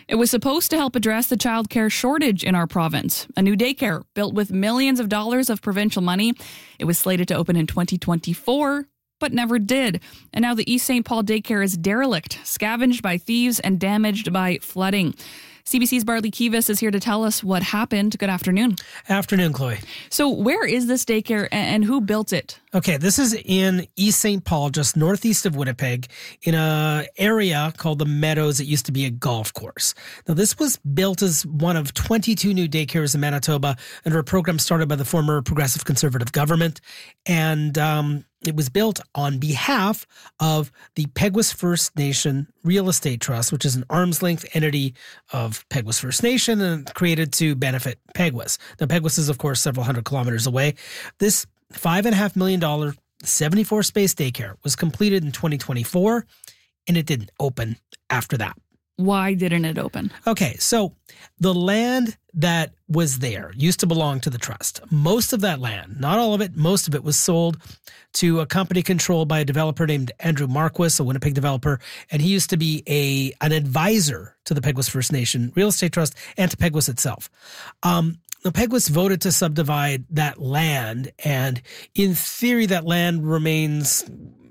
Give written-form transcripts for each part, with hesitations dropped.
It was supposed to help address the childcare shortage in our province. A new daycare built with millions of dollars of provincial money. It was slated to open in 2024, but never did. And now the East St. Paul daycare is derelict, scavenged by thieves and damaged by flooding. CBC's Bartley Kivas is here to tell us what happened. Good afternoon. Afternoon, Chloe. So where is this daycare and who built it? Okay, this is in East St. Paul, just northeast of Winnipeg, in an area called the Meadows. It used to be a golf course. Now, this was built as one of 22 new daycares in Manitoba under a program started by the former Progressive Conservative government. And it was built on behalf of the Peguis First Nation Real Estate Trust, which is an arm's-length entity of Peguis First Nation and created to benefit Peguis. Now, Peguis is, of course, several hundred kilometers away. This $5.5 million 74-space daycare was completed in 2024, and it didn't open after that. Why didn't it open? Okay, so the land that was there used to belong to the trust. Most of that land, not all of it, most of it was sold to a company controlled by a developer named Andrew Marquis, a Winnipeg developer, and he used to be an advisor to the Peguis First Nation Real Estate Trust and to Peguis itself. The Peguis voted to subdivide that land, and in theory, that land remains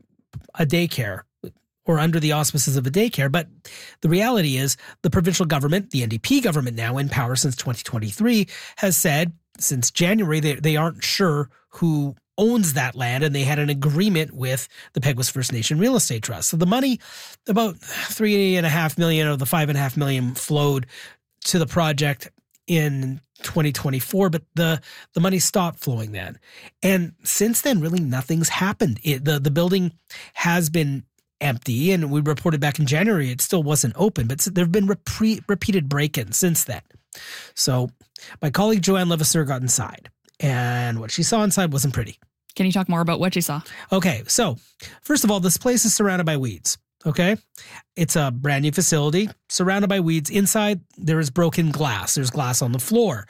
a daycare or under the auspices of a daycare. But the reality is the provincial government, the NDP government now in power since 2023, has said since January they aren't sure who owns that land, and they had an agreement with the Peguis First Nation Real Estate Trust. So the money, about $3.5 million of the $5.5 million flowed to the project in 2024, but the money stopped flowing then. And since then, really nothing's happened. The building has been empty, and we reported back in January it still wasn't open, but there have been repeated break-ins since then. So my colleague Joanne Levasseur got inside, and what she saw inside wasn't pretty. Can you talk more about what she saw? Okay, so first of all, this place is surrounded by weeds. Okay, it's a brand new facility surrounded by weeds. Inside, there is broken glass. There's glass on the floor.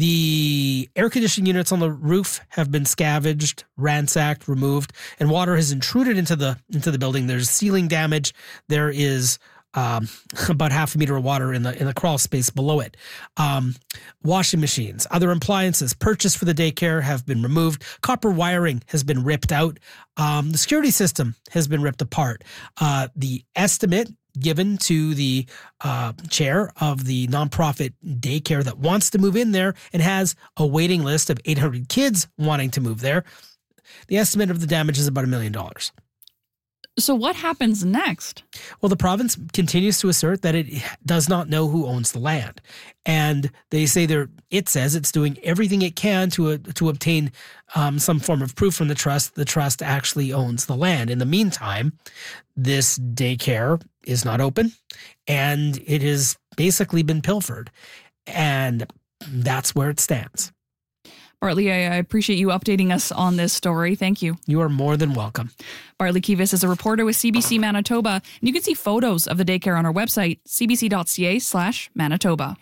The air conditioning units on the roof have been scavenged, ransacked, removed, and water has intruded into the building. There's ceiling damage. There is about half a meter of water in the crawl space below it. Washing machines, other appliances purchased for the daycare have been removed. Copper wiring has been ripped out. The security system has been ripped apart. The estimate given to the chair of the nonprofit daycare that wants to move in there and has a waiting list of 800 kids wanting to move there, the estimate of the damage is about $1 million. So what happens next? Well, the province continues to assert that it does not know who owns the land. And they say it says it's doing everything it can to obtain some form of proof from the trust. The trust actually owns the land. In the meantime, this daycare is not open, and it has basically been pilfered. And that's where it stands. Bartley, I appreciate you updating us on this story. Thank you. You are more than welcome. Bartley Kivas is a reporter with CBC Manitoba, and you can see photos of the daycare on our website, cbc.ca/Manitoba.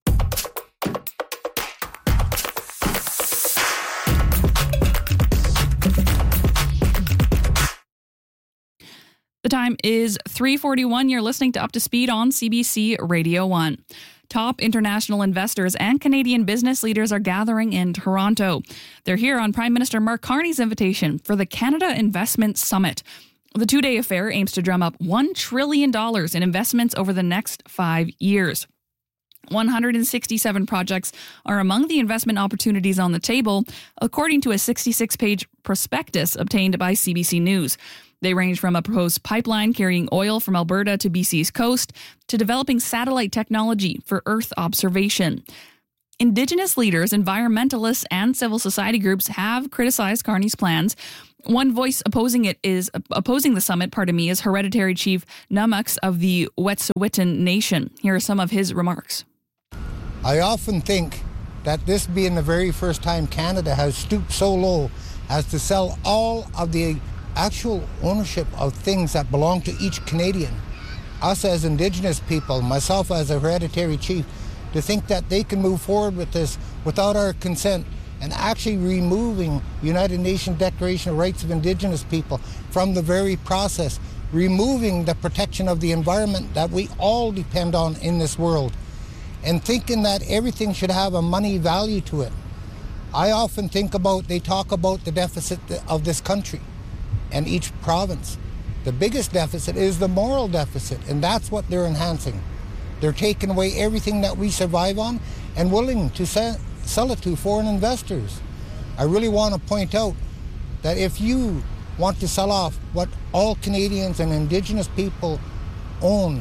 The time is 3:41. You're listening to Up to Speed on CBC Radio 1. Top international investors and Canadian business leaders are gathering in Toronto. They're here on Prime Minister Mark Carney's invitation for the Canada Investment Summit. The two-day affair aims to drum up $1 trillion in investments over the next 5 years. 167 projects are among the investment opportunities on the table, according to a 66-page prospectus obtained by CBC News. They range from a proposed pipeline carrying oil from Alberta to BC's coast to developing satellite technology for Earth observation. Indigenous leaders, environmentalists, and civil society groups have criticized Carney's plans. One voice opposing the summit, is Hereditary Chief Namux of the Wet'suwet'en Nation. Here are some of his remarks. I often think that this being the very first time Canada has stooped so low as to sell all of the actual ownership of things that belong to each Canadian, us as Indigenous people, myself as a hereditary chief, to think that they can move forward with this without our consent and actually removing United Nations Declaration of Rights of Indigenous People from the very process removing the protection of the environment that we all depend on in this world, and thinking that everything should have a money value to it. I often think they talk about the deficit of this country and each province. The biggest deficit is the moral deficit, and that's what they're enhancing. They're taking away everything that we survive on and willing to sell it to foreign investors. I really want to point out that if you want to sell off what all Canadians and Indigenous people own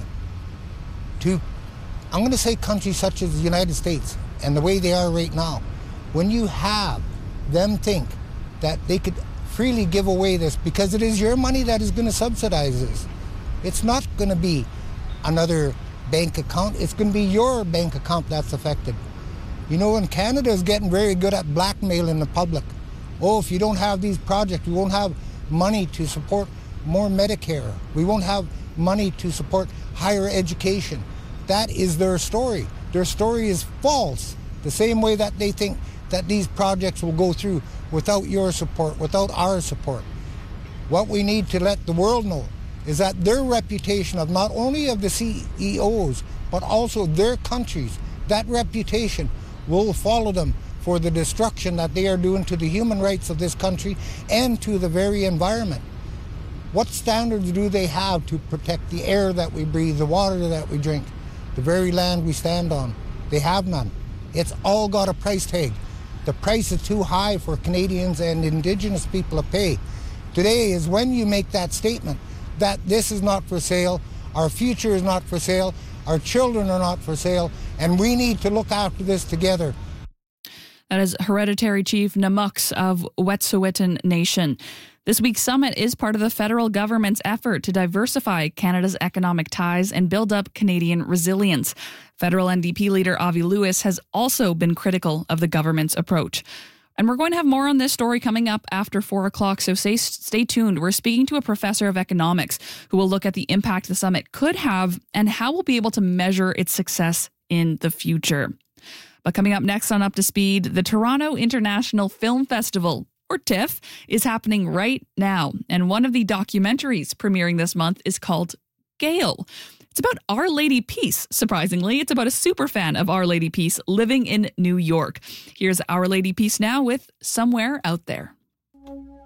to, I'm going to say countries such as the United States and the way they are right now, when you have them think that they could freely give away this because it is your money that is going to subsidize this. It's not going to be another bank account. It's going to be your bank account that's affected. You know, and Canada is getting very good at blackmailing the public. Oh, if you don't have these projects, we won't have money to support more Medicare. We won't have money to support higher education. That is their story. Their story is false. The same way that they think that these projects will go through without your support, without our support. What we need to let the world know is that their reputation of not only of the CEOs, but also their countries, that reputation will follow them for the destruction that they are doing to the human rights of this country and to the very environment. What standards do they have to protect the air that we breathe, the water that we drink, the very land we stand on? They have none. It's all got a price tag. The price is too high for Canadians and Indigenous people to pay. Today is when you make that statement that this is not for sale, our future is not for sale, our children are not for sale, and we need to look after this together. That is Hereditary Chief Na'Moks of Wet'suwet'en Nation. This week's summit is part of the federal government's effort to diversify Canada's economic ties and build up Canadian resilience. Federal NDP leader Avi Lewis has also been critical of the government's approach. And we're going to have more on this story coming up after 4 o'clock, so stay tuned. We're speaking to a professor of economics who will look at the impact the summit could have and how we'll be able to measure its success in the future. But coming up next on Up to Speed, the Toronto International Film Festival, or TIFF, is happening right now. And one of the documentaries premiering this month is called Gale. It's about Our Lady Peace, surprisingly. It's about a superfan of Our Lady Peace living in New York. Here's Our Lady Peace now with Somewhere Out There.